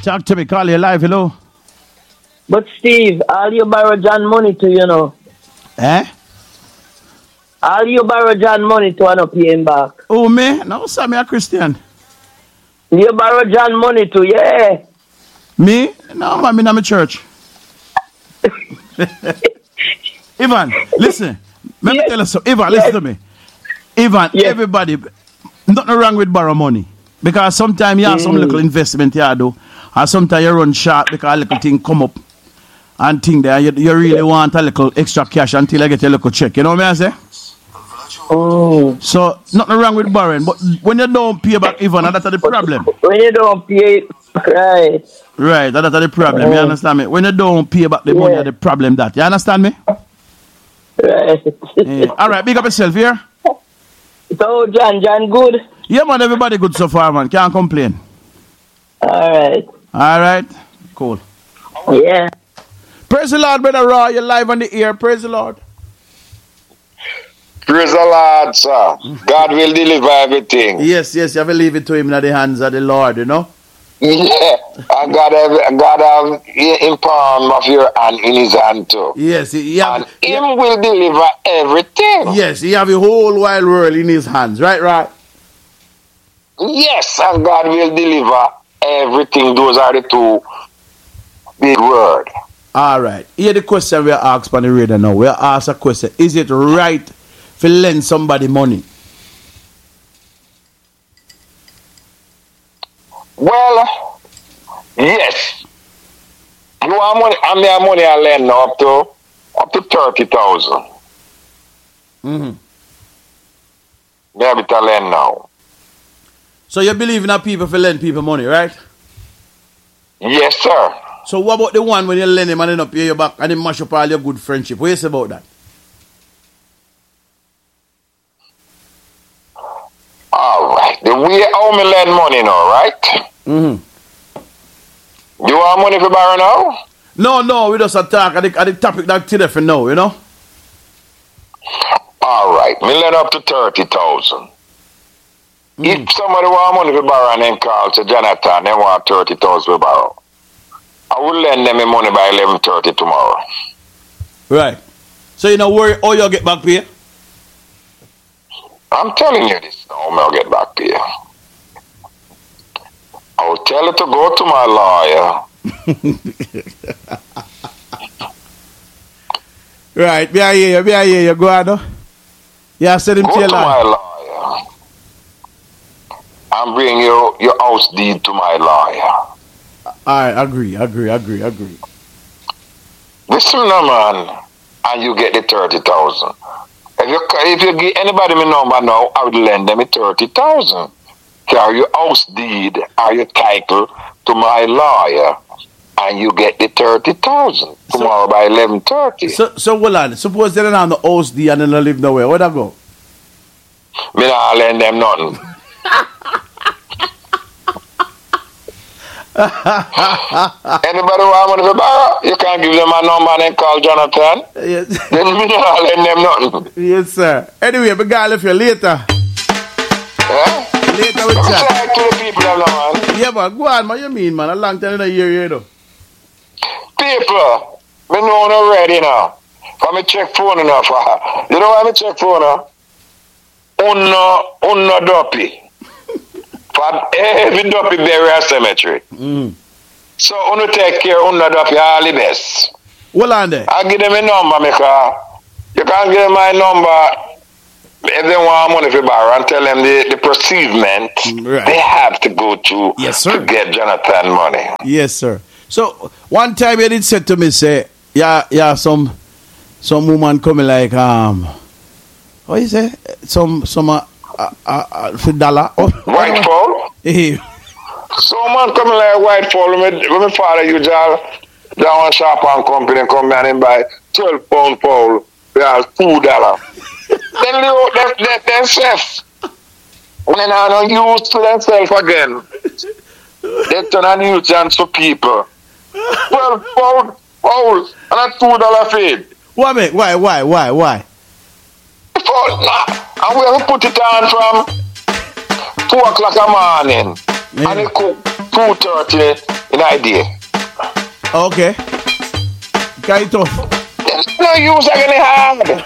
Talk to me, call you live, hello. But Steve, all you borrow John money to, Eh? All you borrow John money to, I not pay him back. Oh, me? No, sir, me a Christian. You borrow John money to, yeah. Me? No, man, me not my church. Ivan, listen. Let me tell you something. Ivan, listen to me. Ivan, everybody, nothing wrong with borrow money. Because sometimes you have some little investment you do. And sometimes you run short because a little thing come up. And think that you really want a little extra cash until you get a little check. You know what I say? Oh. So, nothing wrong with borrowing. But when you don't pay back, Ivan, that's the problem. When you don't pay, right. Right, that's the problem. You understand me? When you don't pay back the money, that's the problem. That you understand me? Right. All right, big up yourself here. So, John good? Yeah, man, everybody good so far, man. Can't complain. All right. Cool. Yeah. Praise the Lord, Brother Raw. You're live on the air. Praise the Lord. Praise the Lord, sir. God will deliver everything. Yes, you have to leave it to him in the hands of the Lord, Yeah. And God have in palm of your hand in his hand too. Yes, and him will deliver everything. Yes, he have the whole wide world in his hands. Right? Yes, and God will deliver everything. Those are the two big words. All right. Here the question we are asked on the radio now. We are asked a question. Is it right to lend somebody money? Well, yes. You want money? I mean, money I lend now up to 30,000. Maybe to lend now. So you believe in people for lend people money, right? Yes, sir. So what about the one when you lend him and then not pay you back and then mash up all your good friendship? What do you say about that? All right. The way how me lend money now, right? You want money for borrow now? No, we just attack at the topic that today for now, you know? All right. Me lend up to 30,000. If somebody want money for borrow and then call to Jonathan, they want 30,000 for borrow, I will lend them the money by 11:30 tomorrow. Right. So you know worry how you'll get back pay? I'm telling you this now, I'll get back pay. I'll tell her to go to my lawyer. Right, be a hear you, go on. Yeah, send him go to your lawyer. My lawyer and bring your house deed to my lawyer. I agree. Listen, man, and you get the 30,000. If you give anybody my number now, I would lend them 30,000. Carry your house deed or your title to my lawyer, and you get the 30,000 tomorrow by 11:30. So hold on. Suppose they don't have the house deed and they don't live nowhere. Where'd I go? Me not lend them nothing. Anybody want money for borrow? You can give them my number and then call Jonathan. Yes. Then me not lend them nothing. Yes, sir. Anyway, we gotta leave you later. Yeah? Later we chat. Say to the people, man. Yeah, but go on, man. You mean, man? A long time in a year, you know. People, me know already now. For me check phone enough. You know why me check phone now? Unno dopey. For every dopey burial cemetery. So unno take care unno dopey all the best. Hold on there. I give them a number, because you can't give them my number if they want money for borrow and tell them the procurement they have to go to to get Jonathan money. Yes, sir. So one time you did say to me, say, yeah, some woman coming like what you say? Some for dollar. White fall? Some man coming like white fall when my father usually down one shop and company come down and buy 12 pound fall. They are $2. Then they themselves. When they are not used to themselves again, they turn a nuisance to people. 12 pound fall and a $2 feed. Why? And we have to put it on from 2 o'clock in the morning. And it cook 2:30 in idea. Okay. Kind of. No use again hard.